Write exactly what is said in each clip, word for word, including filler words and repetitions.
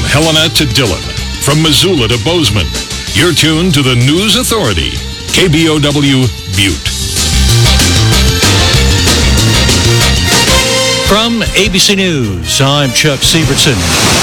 Helena to Dillon, from Missoula to Bozeman. You're tuned to the News Authority, K B O W Butte. From A B C News, I'm Chuck Sievertson.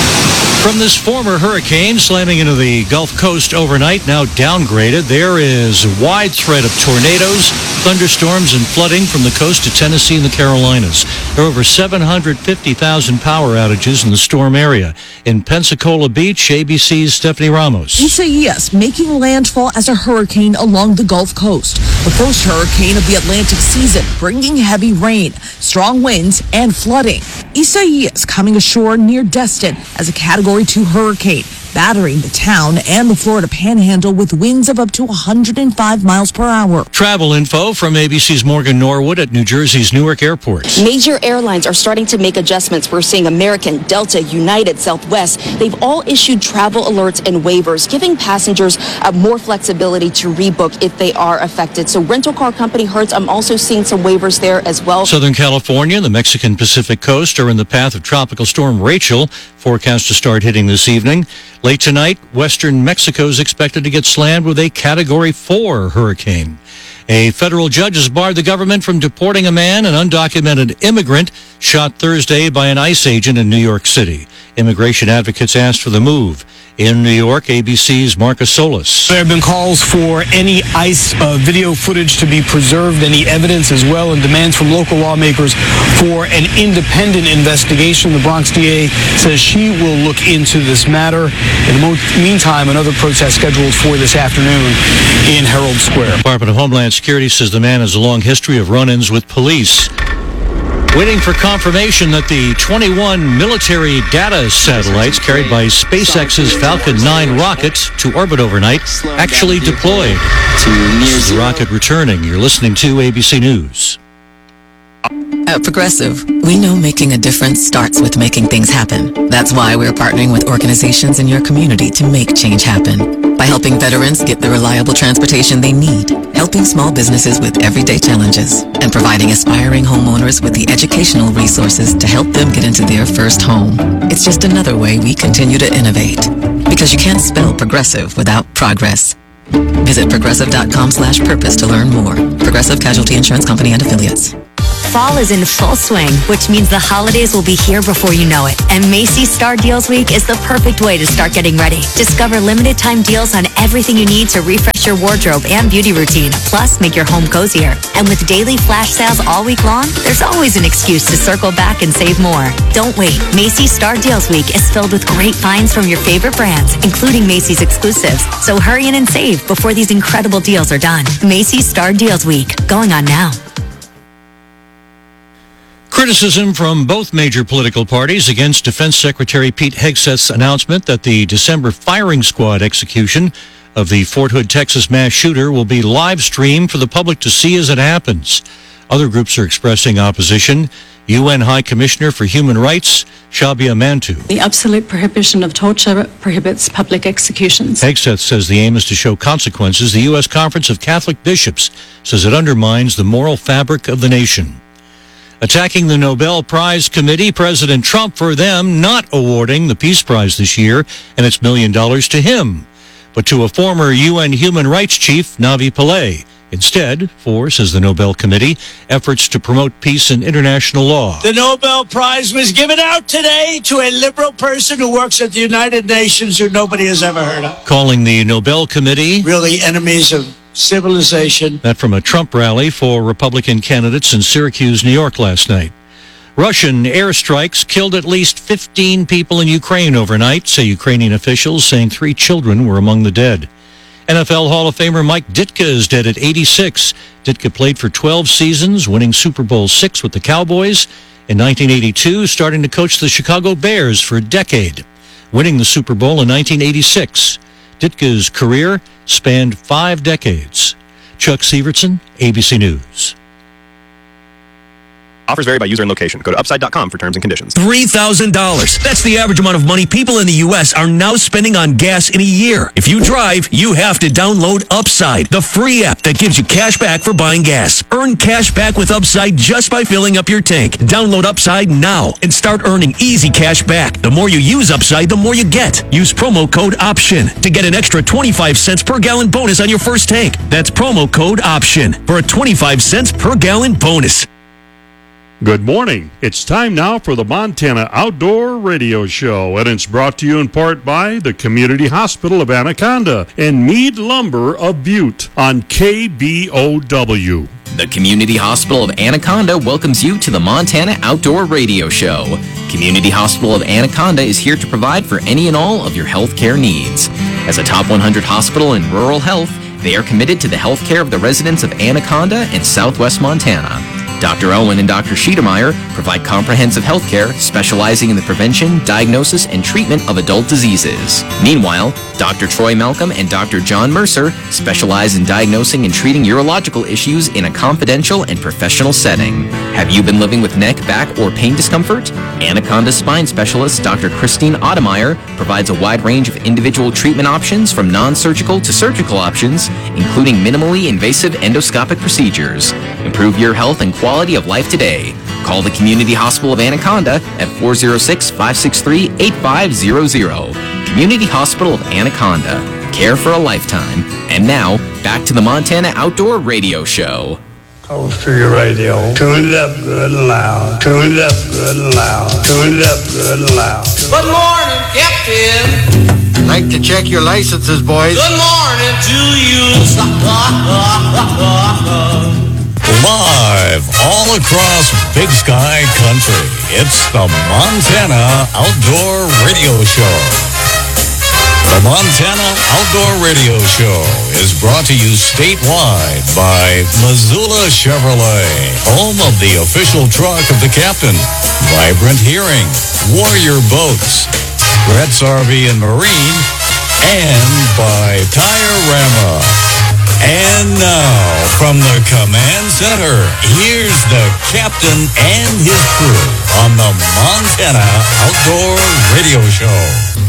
From this former hurricane slamming into the Gulf Coast overnight, now downgraded, there is a wide threat of tornadoes, thunderstorms, and flooding from the coast to Tennessee and the Carolinas. There are over seven hundred fifty thousand power outages in the storm area. In Pensacola Beach, A B C's Stephanie Ramos. Isaias making landfall as a hurricane along the Gulf Coast. The first hurricane of the Atlantic season, bringing heavy rain, strong winds, and flooding. Isaias coming ashore near Destin as a Category two hurricane, battering the town and the Florida Panhandle with winds of up to one hundred five miles per hour. Travel info from A B C's Morgan Norwood at New Jersey's Newark Airport. Major airlines are starting to make adjustments. We're seeing American, Delta, United, Southwest. They've all issued travel alerts and waivers, giving passengers uh, more flexibility to rebook if they are affected. So rental car company Hertz, I'm also seeing some waivers there as well. Southern California and the Mexican Pacific coast are in the path of Tropical Storm Rachel, forecast to start hitting this evening. Late tonight, western Mexico is expected to get slammed with a Category four hurricane. A federal judge has barred the government from deporting a man, an undocumented immigrant, shot Thursday by an ICE agent in New York City. Immigration advocates asked for the move. In New York, A B C's Marcus Solis. There have been calls for any ICE uh, video footage to be preserved, any evidence as well, and demands from local lawmakers for an independent investigation. The Bronx D A says she will look into this matter. In the mo- meantime, another protest scheduled for this afternoon in Herald Square. Department of Homeland Security says the man has a long history of run-ins with police. Waiting for confirmation that the twenty-one military data satellites carried by SpaceX's Falcon nine rocket to orbit overnight actually deployed. This is the rocket returning. You're listening to A B C News. At Progressive, we know making a difference starts with making things happen. That's why we're partnering with organizations in your community to make change happen. By helping veterans get the reliable transportation they need, helping small businesses with everyday challenges, and providing aspiring homeowners with the educational resources to help them get into their first home. It's just another way we continue to innovate. Because you can't spell progressive without progress. Visit progressive.com slash purpose to learn more. Progressive Casualty Insurance Company and Affiliates. Fall is in full swing, which means the holidays will be here before you know it. And Macy's Star Deals Week is the perfect way to start getting ready. Discover limited time deals on everything you need to refresh your wardrobe and beauty routine, plus make your home cozier. And with daily flash sales all week long, there's always an excuse to circle back and save more. Don't wait. Macy's Star Deals Week is filled with great finds from your favorite brands, including Macy's exclusives. So hurry in and save before these incredible deals are done. Macy's Star Deals Week, going on now. Criticism from both major political parties against Defense Secretary Pete Hegseth's announcement that the December firing squad execution of the Fort Hood, Texas mass shooter will be live streamed for the public to see as it happens. Other groups are expressing opposition. U N High Commissioner for Human Rights, Shabia Mantu. The absolute prohibition of torture prohibits public executions. Hegseth says the aim is to show consequences. The U S Conference of Catholic Bishops says it undermines the moral fabric of the nation. Attacking the Nobel Prize Committee, President Trump for them not awarding the Peace Prize this year and its million dollars to him, but to a former U N human rights chief, Navi Pillay. Instead, for, says the Nobel Committee, efforts to promote peace and international law. The Nobel Prize was given out today to a liberal person who works at the United Nations who nobody has ever heard of. Calling the Nobel Committee really enemies of civilization. That from a Trump rally for Republican candidates in Syracuse, New York last night. Russian airstrikes killed at least fifteen people in Ukraine overnight, say Ukrainian officials, saying three children were among the dead. N F L Hall of Famer Mike Ditka is dead at eighty-six. Ditka played for twelve seasons, winning Super Bowl six with the Cowboys. In nineteen eighty-two, starting to coach the Chicago Bears for a decade, winning the Super Bowl in nineteen eighty-six. Ditka's career spanned five decades. Chuck Sievertson, A B C News. Offers vary by user and location. Go to upside dot com for terms and conditions. three thousand dollars. That's the average amount of money people in the U S are now spending on gas in a year. If you drive, you have to download Upside, the free app that gives you cash back for buying gas. Earn cash back with Upside just by filling up your tank. Download Upside now and start earning easy cash back. The more you use Upside, the more you get. Use promo code OPTION to get an extra twenty-five cents per gallon bonus on your first tank. That's promo code OPTION for a twenty-five cents per gallon bonus. Good morning. It's time now for the Montana Outdoor Radio Show, and it's brought to you in part by the Community Hospital of Anaconda and Mead Lumber of Butte on K B O W. The Community Hospital of Anaconda welcomes you to the Montana Outdoor Radio Show. Community Hospital of Anaconda is here to provide for any and all of your health care needs. As a top one hundred hospital in rural health, they are committed to the health care of the residents of Anaconda and southwest Montana. Doctor Owen and Doctor Schiedermeyer provide comprehensive health care, specializing in the prevention, diagnosis, and treatment of adult diseases. Meanwhile, Doctor Troy Malcolm and Doctor John Mercer specialize in diagnosing and treating urological issues in a confidential and professional setting. Have you been living with neck, back, or pain discomfort? Anaconda spine specialist Doctor Christine Ottemeyer provides a wide range of individual treatment options from non-surgical to surgical options, including minimally invasive endoscopic procedures. Improve your health and quality of life today. Call the Community Hospital of Anaconda at four oh six, five six three, eight five zero zero. Community Hospital of Anaconda. Care for a lifetime. And now, back to the Montana Outdoor Radio Show. Close to your radio. Tune it up good and loud. Tune it up good and loud. Tune it up good and loud. Good morning, Captain. Like to check your licenses, boys. Good morning to you. Live all across Big Sky Country, it's the Montana Outdoor Radio Show. The Montana Outdoor Radio Show is brought to you statewide by Missoula Chevrolet, home of the official truck of the captain, Vibrant Hearing, Warrior Boats, Brett's R V and Marine, and by Tire-Rama. And now, from the command center, here's the captain and his crew on the Montana Outdoor Radio Show.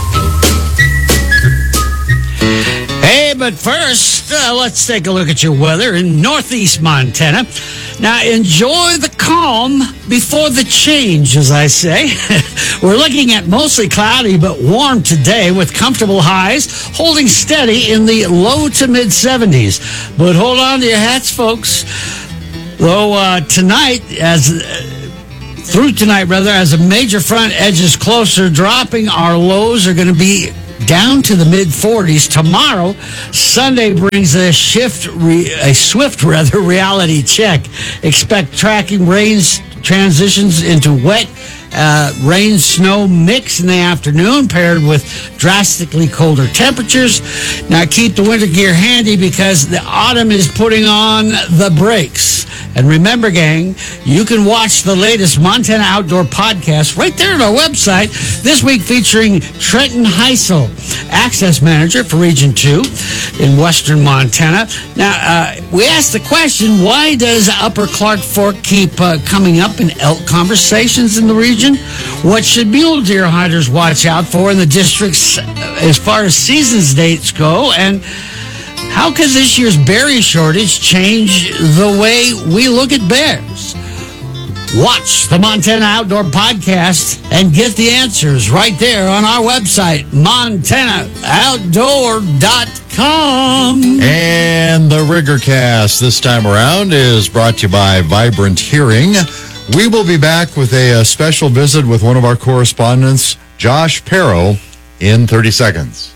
Hey, but first, uh, let's take a look at your weather in northeast Montana. Now, enjoy the calm before the change, as I say. We're looking at mostly cloudy but warm today with comfortable highs, holding steady in the low to mid seventies. But hold on to your hats, folks. Though uh, tonight, as uh, through tonight, rather, as a major front edges closer, dropping our lows are going to be down to the mid forties. Tomorrow, Sunday, brings a shift, re, a swift rather reality check. Expect tracking rains transitions into wet uh, rain snow mix in the afternoon, paired with drastically colder temperatures. Now keep the winter gear handy because the autumn is putting on the brakes. And remember, gang, you can watch the latest Montana Outdoor podcast right there on our website. This week featuring Trenton Heisel, Access Manager for Region two in Western Montana. Now, uh, we asked the question, why does Upper Clark Fork keep uh, coming up in elk conversations in the region? What should mule deer hunters watch out for in the districts as far as seasons dates go? And how could this year's berry shortage change the way we look at bears? Watch the Montana Outdoor Podcast and get the answers right there on our website, montana outdoor dot com. And the Riggercast this time around is brought to you by Vibrant Hearing. We will be back with a, a special visit with one of our correspondents, Josh Perro, in thirty seconds.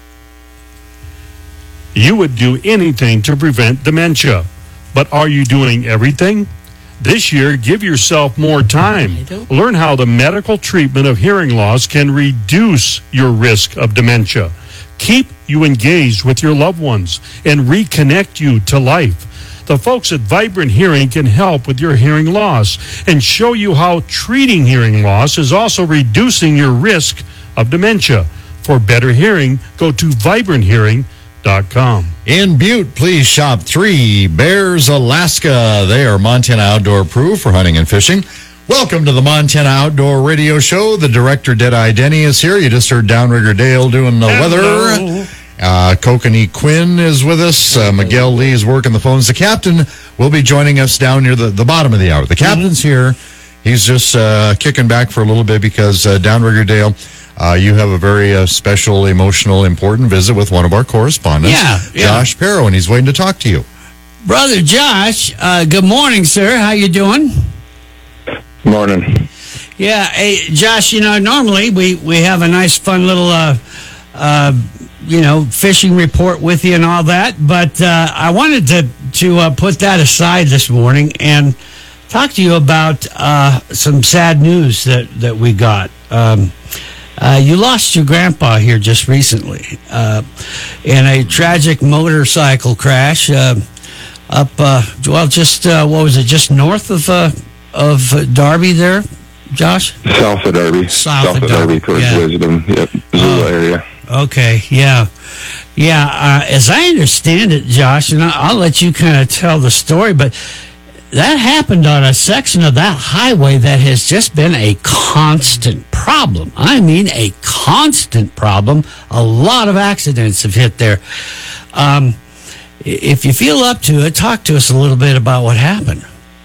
You would do anything to prevent dementia, but are you doing everything? This year, give yourself more time. Learn how the medical treatment of hearing loss can reduce your risk of dementia, keep you engaged with your loved ones, and reconnect you to life. The folks at Vibrant Hearing can help with your hearing loss and show you how treating hearing loss is also reducing your risk of dementia. For better hearing, go to vibrant hearing dot com. In Butte, please shop Three Bears Alaska. They are Montana outdoor proof for hunting and fishing. Welcome to the Montana Outdoor Radio Show. The director, Deadeye Denny, is here. You just heard Downrigger Dale doing the Hello. weather. Uh, Kokanee Quinn is with us. Uh, Miguel Lee is working the phones. The captain will be joining us down near the, the bottom of the hour. The captain's here. He's just uh, kicking back for a little bit because uh, Downrigger Dale, uh, you have a very uh, special, emotional, important visit with one of our correspondents, Yeah, yeah. Josh Perro, and he's waiting to talk to you. Brother Josh, uh, good morning, sir. How you doing? Morning. Yeah, hey, Josh, you know, normally we, we have a nice, fun little, uh, uh, you know, fishing report with you and all that, but uh, I wanted to, to uh, put that aside this morning and talk to you about uh, some sad news that, that we got. Um, uh, you lost your grandpa here just recently uh, in a tragic motorcycle crash uh, up, uh, well, just, uh, what was it, just north of uh, of Darby there, Josh? South of Darby. South, South of of Darby, Darby towards yeah. Wisdom. Yep, Zula area. Okay, yeah. Yeah, uh, as I understand it, Josh, and I'll let you kind of tell the story, but that happened on a section of that highway that has just been a constant problem. I mean, a constant problem. A lot of accidents have hit there. Um, if you feel up to it, talk to us a little bit about what happened.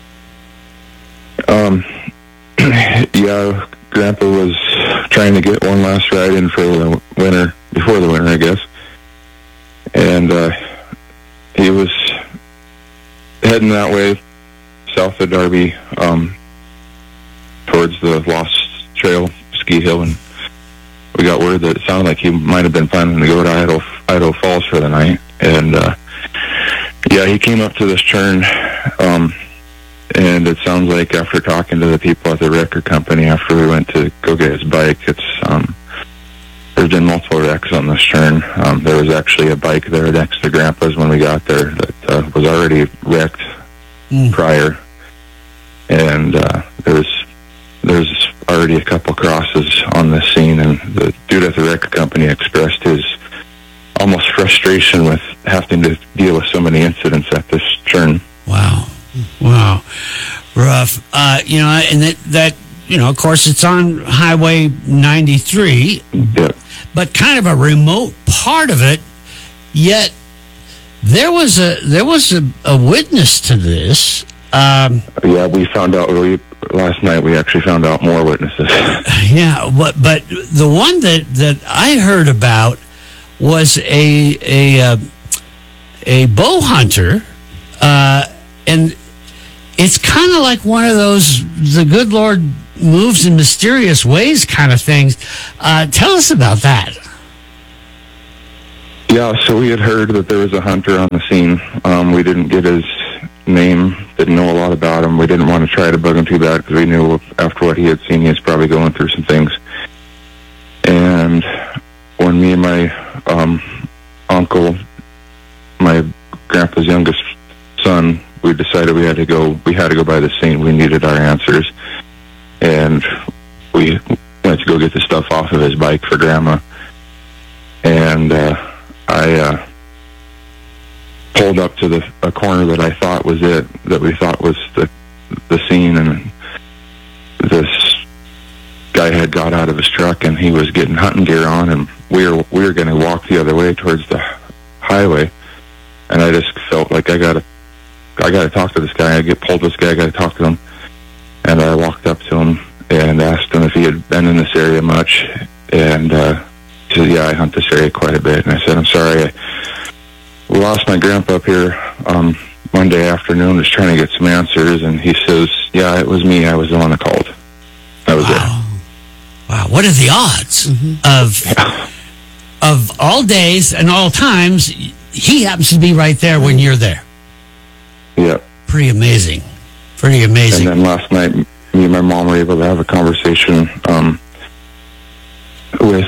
Um, yeah, Grandpa was trying to get one last ride in for the winter, before the winter, I guess. And uh, he was heading that way, south of Darby, um, towards the Lost Trail ski hill, and we got word that it sounded like he might have been planning to go to Idaho, Idaho Falls for the night. And uh, yeah, he came up to this turn, um, and it sounds like after talking to the people at the record company after we went to go get his bike, it's um, there's been multiple wrecks on this turn. Um, there was actually a bike there next to Grandpa's when we got there that uh, was already wrecked mm. prior. And uh, there's there's already a couple crosses on this scene, and the dude at the record company expressed his almost frustration with having to deal with so many incidents at this turn. Wow. Wow. Rough. Uh, you know, and that, that, you know, of course, it's on Highway ninety-three, yep. but kind of a remote part of it, yet there was a there was a, a witness to this. Um, yeah, we found out we, last night. We actually found out more witnesses. Yeah, but but the one that, that I heard about was a a uh, a bow hunter, uh, and it's kind of like one of those the good Lord moves in mysterious ways kind of things. Uh, tell us about that. Yeah, so we had heard that there was a hunter on the scene. Um, we didn't get his name, didn't know a lot about him. We didn't want to try to bug him too bad because we knew after what he had seen, he was probably going through some things. And when me and my um, uncle, my grandpa's youngest son, we decided we had to go, we had to go by the scene. We needed our answers. And we went to go get the stuff off of his bike for Grandma. And uh, I uh, pulled up to the a corner that I thought was it, that we thought was the the scene, and this guy had got out of his truck and he was getting hunting gear on, and we were we were going to walk the other way towards the highway, and I just felt like I gotta I gotta talk to this guy. I get pulled this guy. I gotta talk to him, and I walked up to him and asked him if he had been in this area much, and uh, he said, "Yeah, I hunt this area quite a bit." And I said, "I'm sorry, I lost my grandpa up here um, Monday afternoon, just trying to get some answers." And he says, "Yeah, it was me. I was the one that called." That was wow. it. Wow, what are the odds mm-hmm. of yeah. of all days and all times? He happens to be right there when you're there. Yeah, pretty amazing. Pretty amazing. And then last night, me and my mom were able to have a conversation um, with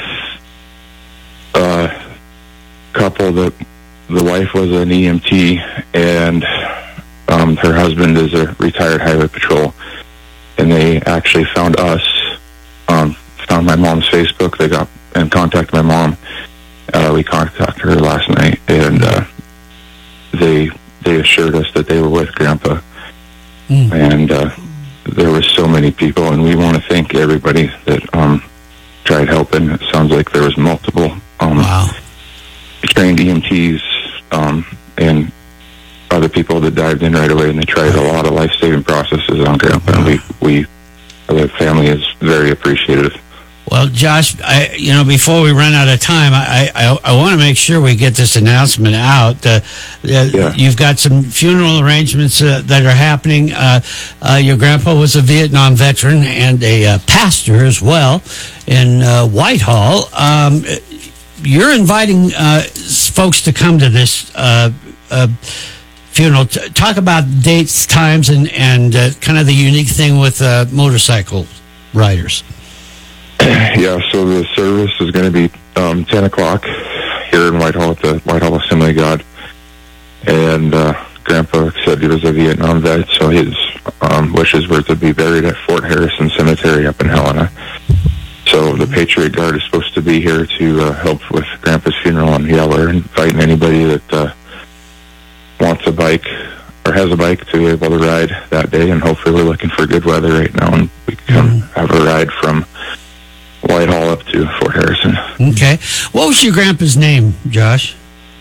a couple that the wife was an E M T and um, her husband is a retired highway patrol, and they actually found us. Um, found my mom's Facebook. They got and contacted my mom uh, we contacted her last night, and uh, they they assured us that they were with Grandpa. Mm. And uh, there were so many people, and we want to thank everybody that um, tried helping. It sounds like there was multiple um, wow. trained E M Ts um, and other people that dived in right away, and they tried a lot of life-saving processes on Grandpa, wow. and we, we, the family is very appreciative. Well, Josh, I, you know, before we run out of time, I I, I want to make sure we get this announcement out. Uh, uh, yeah. You've got some funeral arrangements uh, that are happening. Uh, uh, your grandpa was a Vietnam veteran and a uh, pastor as well in uh, Whitehall. Um, you're inviting uh, folks to come to this uh, uh, funeral. T- talk about dates, times, and, and uh, kind of the unique thing with uh, motorcycle riders. Yeah, so the service is going to be um, ten o'clock here in Whitehall at the Whitehall Assembly of God. And uh, Grandpa said he was a Vietnam vet, so his um, wishes were to be buried at Fort Harrison Cemetery up in Helena. So the Patriot Guard is supposed to be here to uh, help with Grandpa's funeral, and yeah, we're inviting anybody that uh, wants a bike or has a bike to be able to ride that day, and hopefully we're looking for good weather right now, and we can come have a ride from Whitehall up to Fort Harrison. Okay. What was your grandpa's name, Josh?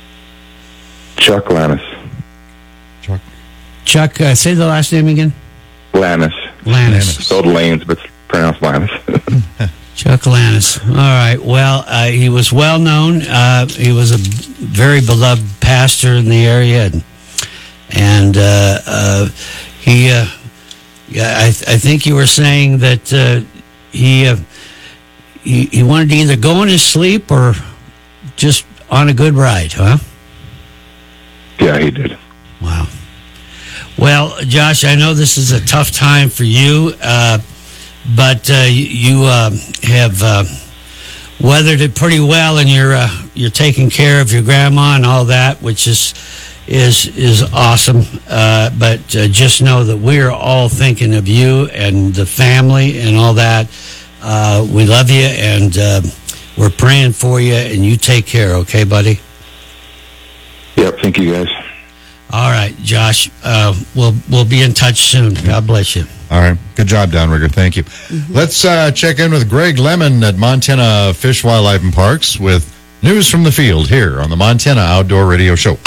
Chuck Lannis. Chuck. Chuck, uh, say the last name again. Lannis. Lannis. Spelled Lanes, but it's pronounced Lannis. Chuck Lannis. All right. Well, uh, he was well known. Uh, he was a very beloved pastor in the area, and, and uh, uh, he. Uh, yeah, I, th- I think you were saying that uh, he. Uh, He, he wanted to either go in his sleep or just on a good ride, huh? Yeah, he did. Wow. Well, Josh, I know this is a tough time for you, uh, but uh, you uh, have uh, weathered it pretty well, and you're uh, you're taking care of your grandma and all that, which is is is awesome. Uh, but uh, just know that we're all thinking of you and the family and all that. Uh, we love you, and uh, we're praying for you, and you take care, okay, buddy? Yep, thank you, guys. All right, Josh, uh, we'll we'll be in touch soon. God bless you. All right, good job, Downrigger. Thank you. Mm-hmm. Let's uh, check in with Greg Lemon at Montana Fish, Wildlife, and Parks with news from the field here on the Montana Outdoor Radio Show.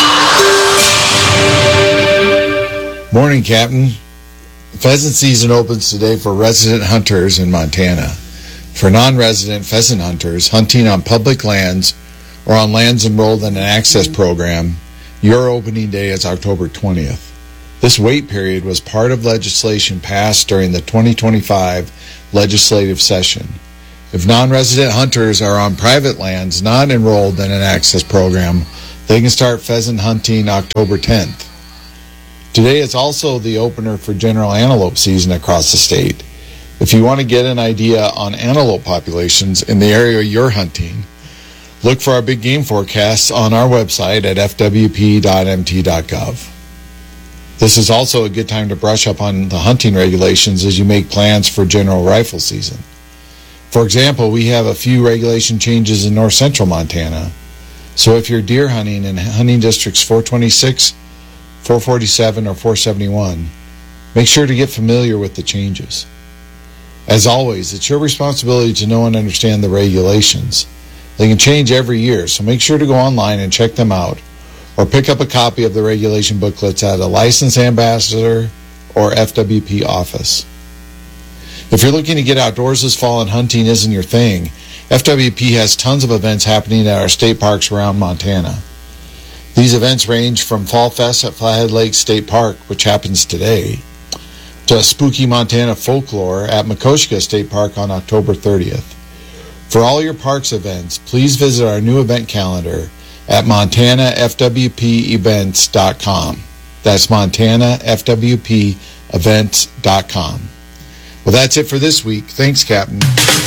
Morning, Captain. Pheasant season opens today for resident hunters in Montana. For non-resident pheasant hunters hunting on public lands or on lands enrolled in an access program, your opening day is October twentieth. This wait period was part of legislation passed during the twenty twenty-five legislative session. If non-resident hunters are on private lands not enrolled in an access program, they can start pheasant hunting October tenth. Today is also the opener for general antelope season across the state. If you want to get an idea on antelope populations in the area you're hunting, look for our big game forecasts on our website at f w p dot m t dot gov. This is also a good time to brush up on the hunting regulations as you make plans for general rifle season. For example, we have a few regulation changes in north central Montana. So if you're deer hunting in hunting districts four twenty-six, four forty-seven, or four seventy-one, make sure to get familiar with the changes. As always, it's your responsibility to know and understand the regulations. They can change every year, so make sure to go online and check them out, or pick up a copy of the regulation booklets at a licensed ambassador or F W P office. If you're looking to get outdoors this fall and hunting isn't your thing, F W P has tons of events happening at our state parks around Montana. These events range from Fall Fest at Flathead Lake State Park, which happens today, to Spooky Montana Folklore at Makoshka State Park on October thirtieth. For all your parks events, please visit our new event calendar at montana f w p events dot com. That's montana f w p events dot com. Well, that's it for this week. Thanks, Captain.